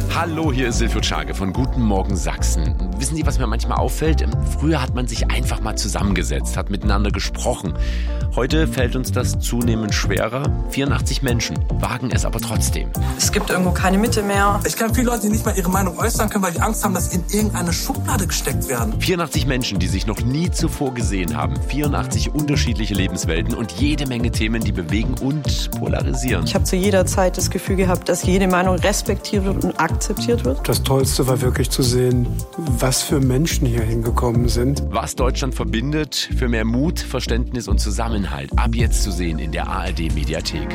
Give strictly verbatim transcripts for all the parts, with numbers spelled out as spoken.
Hallo, hier ist Silvio Czage von Guten Morgen Sachsen. Wissen Sie, was mir manchmal auffällt? Früher hat man sich einfach mal zusammengesetzt, hat miteinander gesprochen. Heute fällt uns das zunehmend schwerer. vierundachtzig Menschen wagen es aber trotzdem. Es gibt irgendwo keine Mitte mehr. Ich kenne viele Leute, die nicht mal ihre Meinung äußern können, weil die Angst haben, dass sie in irgendeine Schublade gesteckt werden. vierundachtzig Menschen, die sich noch nie zuvor gesehen haben. vierundachtzig unterschiedliche Lebenswelten und jede Menge Themen, die bewegen und polarisieren. Ich habe zu jeder Zeit das Gefühl gehabt, dass jede Meinung respektiert wird und akzeptiert wird. Das Tollste war wirklich zu sehen, was für Menschen hier hingekommen sind. Was Deutschland verbindet, für mehr Mut, Verständnis und Zusammenhalt. Ab jetzt zu sehen in der A R D-Mediathek.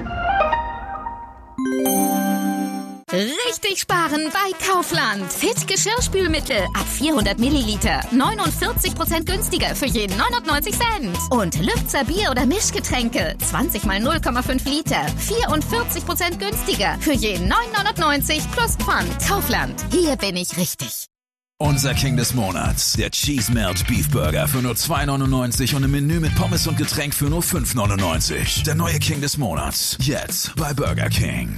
Richtig sparen bei Kaufland. Fit Geschirrspülmittel ab vierhundert Milliliter. neunundvierzig Prozent günstiger für jeden neunundneunzig Cent. Und Lübzer Bier- oder Mischgetränke. zwanzig mal null Komma fünf Liter. vierundvierzig Prozent günstiger für jeden neun neunundneunzig plus Pfand. Kaufland. Hier bin ich richtig. Unser King des Monats, der Cheese Melt Beef Burger für nur zwei neunundneunzig und ein Menü mit Pommes und Getränk für nur fünf neunundneunzig. Der neue King des Monats, jetzt bei Burger King.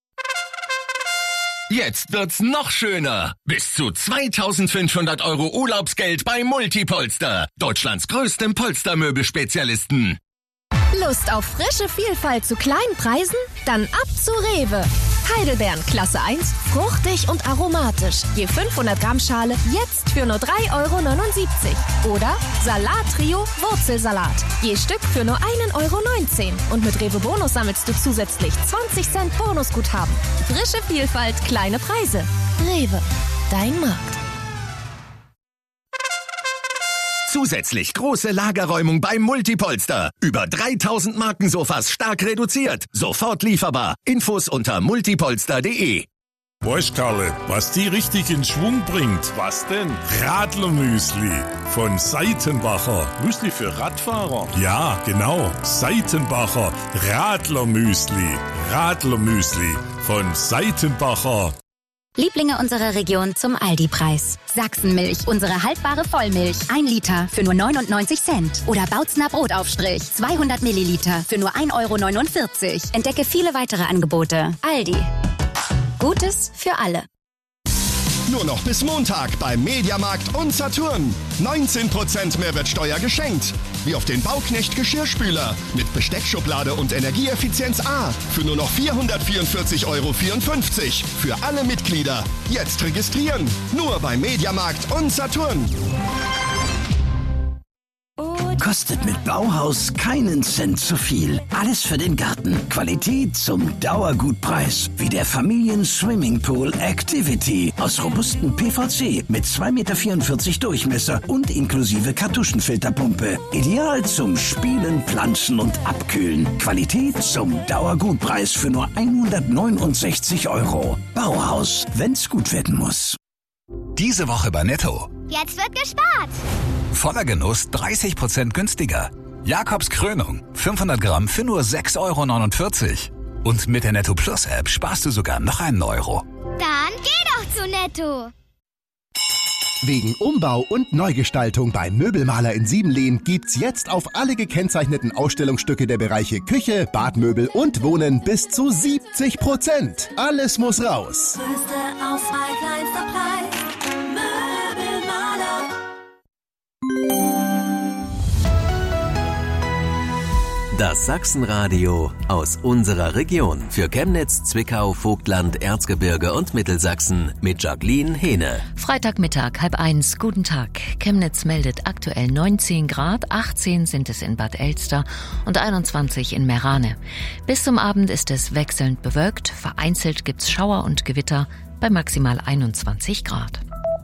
Jetzt wird's noch schöner. Bis zu zweitausendfünfhundert Euro Urlaubsgeld bei Multipolster. Deutschlands größtem Polstermöbelspezialisten. Lust auf frische Vielfalt zu kleinen Preisen? Dann ab zu Rewe. Heidelbeeren Klasse eins, fruchtig und aromatisch. Je fünfhundert Gramm Schale jetzt für nur drei Euro neunundsiebzig. Oder Salat-Trio Wurzelsalat. Je Stück für nur ein Euro neunzehn. Und mit Rewe Bonus sammelst du zusätzlich zwanzig Cent Bonusguthaben. Frische Vielfalt, kleine Preise. Rewe, dein Markt. Zusätzlich große Lagerräumung beim Multipolster. Über dreitausend Markensofas stark reduziert. Sofort lieferbar. Infos unter multipolster punkt de. Weißt, Karle, was die richtig in Schwung bringt? Was denn? Radlermüsli von Seitenbacher. Müsli für Radfahrer? Ja, genau. Seitenbacher Radlermüsli. Radlermüsli von Seitenbacher. Lieblinge unserer Region zum Aldi-Preis. Sachsenmilch, unsere haltbare Vollmilch. Ein Liter für nur neunundneunzig Cent. Oder Bautzner Brotaufstrich. zweihundert Milliliter für nur ein Euro neunundvierzig. Entdecke viele weitere Angebote. Aldi. Gutes für alle. Nur noch bis Montag beim Mediamarkt und Saturn. neunzehn Prozent Mehrwertsteuer geschenkt. Wie auf den Bauknecht Geschirrspüler mit Besteckschublade und Energieeffizienz A für nur noch vierhundertvierundvierzig Euro vierundfünfzig. Für alle Mitglieder. Jetzt registrieren. Nur beim Mediamarkt und Saturn. Kostet mit Bauhaus keinen Cent zu viel. Alles für den Garten. Qualität zum Dauergutpreis. Wie der Familien-Swimmingpool Activity. Aus robustem P V C mit zwei Komma vierundvierzig Meter Durchmesser und inklusive Kartuschenfilterpumpe. Ideal zum Spielen, Pflanzen und Abkühlen. Qualität zum Dauergutpreis für nur hundertneunundsechzig Euro. Bauhaus, wenn's gut werden muss. Diese Woche bei Netto. Jetzt wird gespart. Voller Genuss dreißig Prozent günstiger. Jakobs Krönung, fünfhundert Gramm für nur sechs Euro neunundvierzig. Und mit der Netto Plus App sparst du sogar noch einen Euro. Dann geh doch zu Netto. Wegen Umbau und Neugestaltung beim Möbelmaler in Siebenlehn gibt's jetzt auf alle gekennzeichneten Ausstellungsstücke der Bereiche Küche, Badmöbel und Wohnen bis zu siebzig Prozent. Alles muss raus. Größte Auswahl, kleinster Preis. Möbelmaler. Das Sachsenradio aus unserer Region. Für Chemnitz, Zwickau, Vogtland, Erzgebirge und Mittelsachsen mit Jacqueline Hehne. Freitagmittag, halb eins, guten Tag. Chemnitz meldet aktuell neunzehn Grad, achtzehn sind es in Bad Elster und einundzwanzig in Meerane. Bis zum Abend ist es wechselnd bewölkt, vereinzelt gibt's Schauer und Gewitter bei maximal einundzwanzig Grad.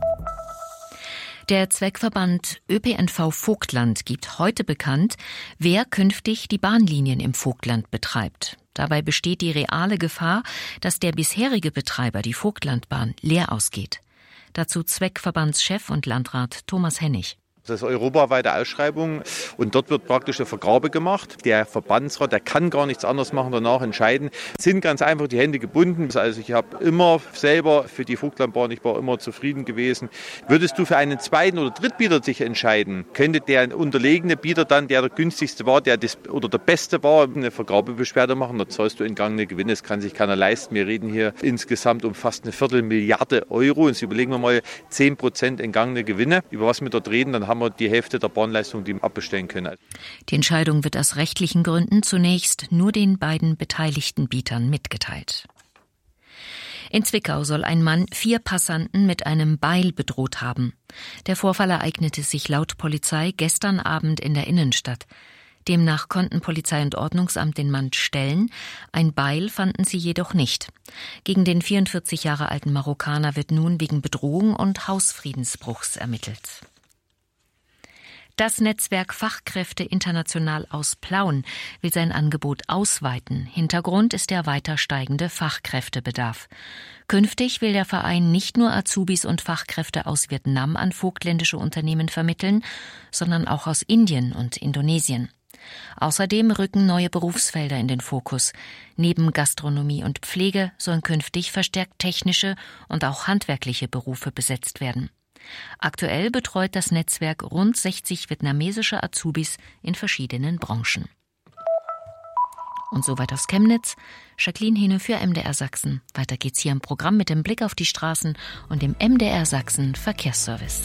Der Zweckverband Ö P N V Vogtland gibt heute bekannt, wer künftig die Bahnlinien im Vogtland betreibt. Dabei besteht die reale Gefahr, dass der bisherige Betreiber, die Vogtlandbahn, leer ausgeht. Dazu Zweckverbandschef und Landrat Thomas Hennig. Das ist europaweite Ausschreibung und dort wird praktisch eine Vergabe gemacht. Der Verbandsrat, der kann gar nichts anderes machen, danach entscheiden. Es sind ganz einfach die Hände gebunden. Also ich habe immer selber für die Vogtlandbahn, ich war immer zufrieden gewesen. Würdest du für einen zweiten oder Drittbieter dich entscheiden, könnte der unterlegene Bieter dann, der der günstigste war, der das, oder der beste war, eine Vergabebeschwerde machen. Da zahlst du entgangene Gewinne. Das kann sich keiner leisten. Wir reden hier insgesamt um fast eine Viertelmilliarde Euro. Jetzt überlegen wir mal zehn Prozent entgangene Gewinne. Über was wir dort reden, dann haben wir die Hälfte der Bahnleistung, die wir abbestellen können. Die Entscheidung wird aus rechtlichen Gründen zunächst nur den beiden beteiligten Bietern mitgeteilt. In Zwickau soll ein Mann vier Passanten mit einem Beil bedroht haben. Der Vorfall ereignete sich laut Polizei gestern Abend in der Innenstadt. Demnach konnten Polizei und Ordnungsamt den Mann stellen, ein Beil fanden sie jedoch nicht. Gegen den vierundvierzig Jahre alten Marokkaner wird nun wegen Bedrohung und Hausfriedensbruchs ermittelt. Das Netzwerk Fachkräfte International aus Plauen will sein Angebot ausweiten. Hintergrund ist der weiter steigende Fachkräftebedarf. Künftig will der Verein nicht nur Azubis und Fachkräfte aus Vietnam an vogtländische Unternehmen vermitteln, sondern auch aus Indien und Indonesien. Außerdem rücken neue Berufsfelder in den Fokus. Neben Gastronomie und Pflege sollen künftig verstärkt technische und auch handwerkliche Berufe besetzt werden. Aktuell betreut das Netzwerk rund sechzig vietnamesische Azubis in verschiedenen Branchen. Und soweit aus Chemnitz. Jacqueline Hene für M D R Sachsen. Weiter geht's hier im Programm mit dem Blick auf die Straßen und dem M D R Sachsen Verkehrsservice.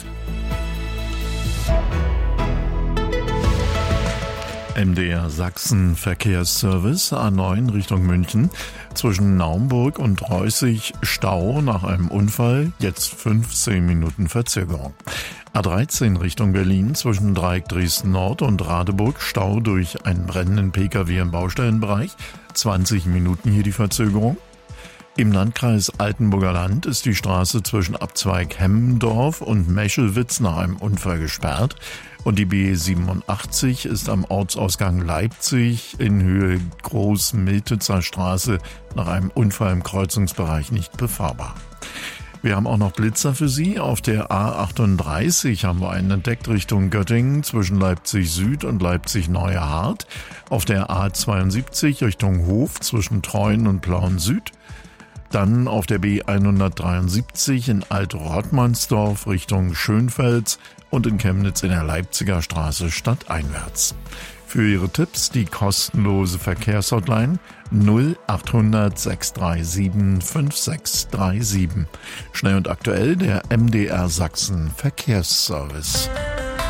M D R Sachsen Verkehrsservice A neun Richtung München. Zwischen Naumburg und Reußig Stau nach einem Unfall, jetzt fünfzehn Minuten Verzögerung. A dreizehn Richtung Berlin zwischen Dreieck Dresden Nord und Radeburg Stau durch einen brennenden Pkw im Baustellenbereich, zwanzig Minuten hier die Verzögerung. Im Landkreis Altenburger Land ist die Straße zwischen Abzweig Hemmendorf und Meschelwitz nach einem Unfall gesperrt. Und die B siebenundachtzig ist am Ortsausgang Leipzig in Höhe Groß-Miltitzer Straße nach einem Unfall im Kreuzungsbereich nicht befahrbar. Wir haben auch noch Blitzer für Sie. Auf der A achtunddreißig haben wir einen entdeckt Richtung Göttingen zwischen Leipzig Süd und Leipzig Neue Hart. Auf der A zweiundsiebzig Richtung Hof zwischen Treuen und Plauen Süd. Dann auf der B hundertdreiundsiebzig in Alt-Rottmannsdorf Richtung Schönfels und in Chemnitz in der Leipziger Straße stadteinwärts. Für Ihre Tipps die kostenlose Verkehrshotline null achthundert sechs drei sieben fünf sechs drei sieben. Schnell und aktuell der M D R Sachsen Verkehrsservice.